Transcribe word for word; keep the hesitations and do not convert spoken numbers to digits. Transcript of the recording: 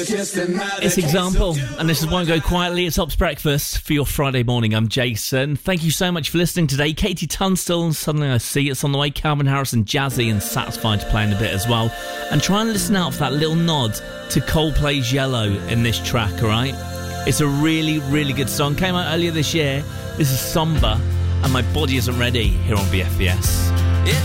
It's Example, and this is Won't Go Quietly. It's Ops Breakfast for your Friday morning. I'm Jason. Thank you so much for listening today. Katie Tunstall, Suddenly I See It's on the way. Calvin Harris and Jazzy and Satisfied to play in a bit as well. And try and listen out for that little nod to Coldplay's Yellow in this track, alright? It's a really, really good song. Came out earlier this year. This is Somber, and My Body Isn't Ready here on V F V S.